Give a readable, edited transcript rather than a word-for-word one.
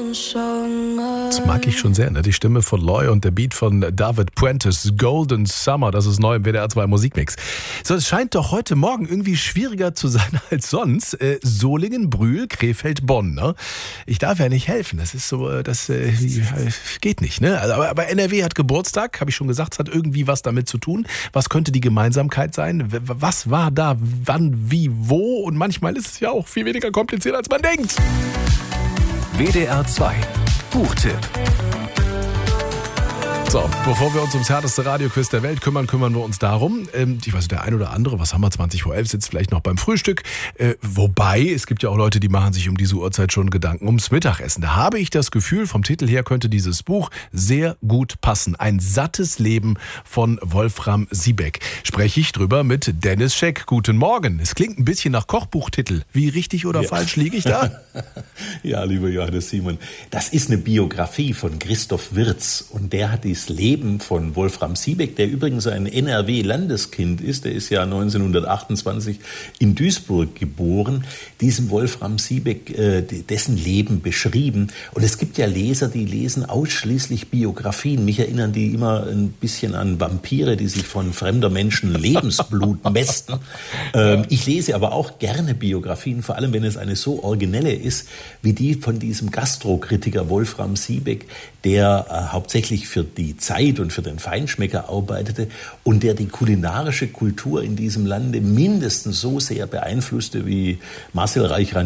Das mag ich schon sehr, ne? Die Stimme von Loy und der Beat von David Puentes, Golden Summer, das ist neu im WDR 2 Musikmix. So, es scheint doch heute Morgen irgendwie schwieriger zu sein als sonst. Solingen, Brühl, Krefeld, Bonn, ne? Ich darf ja nicht helfen, das ist so, das geht nicht, ne? Aber NRW hat Geburtstag, habe ich schon gesagt, es hat irgendwie was damit zu tun. Was könnte die Gemeinsamkeit sein? Was war da, wann, wie, wo? Und manchmal ist es ja auch viel weniger kompliziert, als man denkt. WDR 2 Buchtipp. So, bevor wir uns ums härteste Radioquiz der Welt kümmern wir uns darum. Ich weiß, der ein oder andere, was haben wir, 20:11, sitzt vielleicht noch beim Frühstück. Wobei, es gibt ja auch Leute, die machen sich um diese Uhrzeit schon Gedanken ums Mittagessen. Da habe ich das Gefühl, vom Titel her könnte dieses Buch sehr gut passen. Ein sattes Leben von Wolfram Siebeck. Spreche ich drüber mit Dennis Scheck. Guten Morgen. Es klingt ein bisschen nach Kochbuchtitel. Wie richtig oder falsch liege ich da? Ja, lieber Johannes Simon, das ist eine Biografie von Christoph Wirz und der hat das Leben von Wolfram Siebeck, der übrigens ein NRW-Landeskind ist, der ist ja 1928 in Duisburg geboren, diesem Wolfram Siebeck, dessen Leben beschrieben. Und es gibt ja Leser, die lesen ausschließlich Biografien. Mich erinnern die immer ein bisschen an Vampire, die sich von fremder Menschen Lebensblut mästen. Ich lese aber auch gerne Biografien, vor allem wenn es eine so originelle ist, wie die von diesem Gastrokritiker Wolfram Siebeck, der hauptsächlich für die Zeit und für den Feinschmecker arbeitete und der die kulinarische Kultur in diesem Lande mindestens so sehr beeinflusste wie Marcel Reich